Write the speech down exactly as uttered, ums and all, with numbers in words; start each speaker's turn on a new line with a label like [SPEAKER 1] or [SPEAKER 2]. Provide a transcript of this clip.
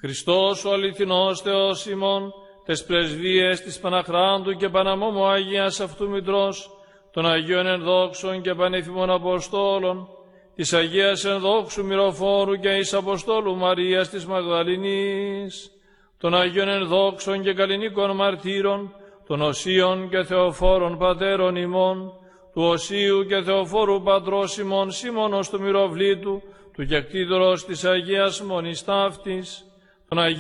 [SPEAKER 1] Χριστός ο αληθινός Θεός ημών, τες πρεσβείες της Παναχράντου και Παναμόμου Αγίας αυτού Μητρός, των Αγίων Ενδόξων και Πανήθιμων Αποστόλων, της Αγίας Ενδόξου Μυροφόρου και εις Αποστόλου Μαρίας της Μαγδαληνής, των Αγίων Ενδόξων και Καλλινίκων Μαρτύρων, των Οσίων και Θεοφόρων Πατέρων ημών, του Οσίου και Θεοφόρου Πατρός ημών Σίμωνος του Μυροβλήτου, του κεκτήτωρος της Αγίας Μονής Ταύτης, των